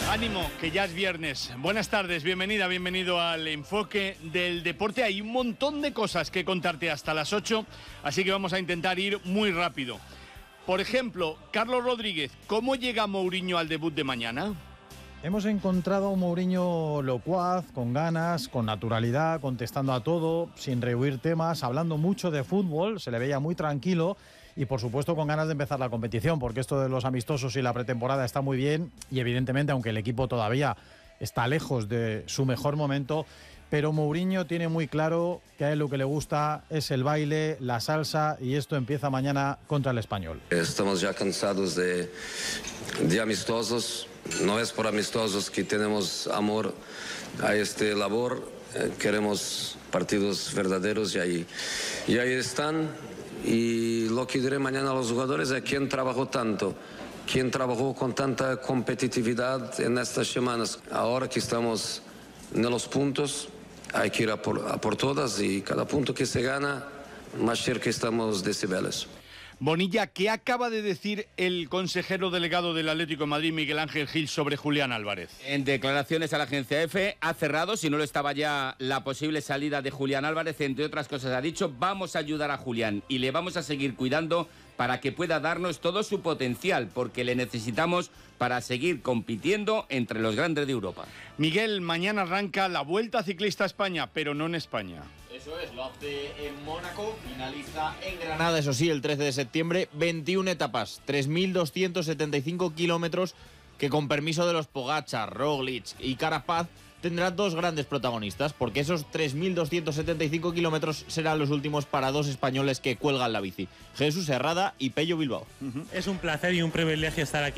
Ánimo, que ya es viernes. Buenas tardes, bienvenida, bienvenido al Enfoque del Deporte. Hay un montón de cosas que contarte hasta las 8, así que vamos a intentar ir muy rápido. Por ejemplo, Carlos Rodríguez, ¿cómo llega Mourinho al debut de mañana? Hemos encontrado a un Mourinho locuaz, con ganas, con naturalidad, contestando a todo, sin rehuir temas, hablando mucho de fútbol, se le veía muy tranquilo y por supuesto con ganas de empezar la competición, porque esto de los amistosos y la pretemporada está muy bien y evidentemente, aunque el equipo todavía está lejos de su mejor momento, pero Mourinho tiene muy claro que a él lo que le gusta es el baile, la salsa, y esto empieza mañana contra el Español. Estamos ya cansados de amistosos. No es por amistosos que tenemos amor a esta labor. Queremos partidos verdaderos y ahí están. Y lo que diré mañana a los jugadores es quién trabajó tanto, quién trabajó con tanta competitividad en estas semanas. Ahora que estamos en los puntos, hay que ir a por todas, y cada punto que se gana, más cerca estamos de Cibeles. Bonilla, ¿qué acaba de decir el consejero delegado del Atlético de Madrid, Miguel Ángel Gil, sobre Julián Álvarez? En declaraciones a la agencia EFE ha cerrado, si no lo estaba ya, la posible salida de Julián Álvarez. Entre otras cosas ha dicho: vamos a ayudar a Julián y le vamos a seguir cuidando para que pueda darnos todo su potencial, porque le necesitamos para seguir compitiendo entre los grandes de Europa. Miguel, mañana arranca la Vuelta Ciclista a España, pero no en España. Eso es, lo hace en Mónaco, finaliza en Granada, eso sí, el 13 de septiembre, 21 etapas, 3.275 kilómetros, que con permiso de los Pogačar, Roglic y Carapaz tendrá dos grandes protagonistas, porque esos 3.275 kilómetros serán los últimos para dos españoles que cuelgan la bici, Jesús Herrada y Pello Bilbao. Es un placer y un privilegio estar aquí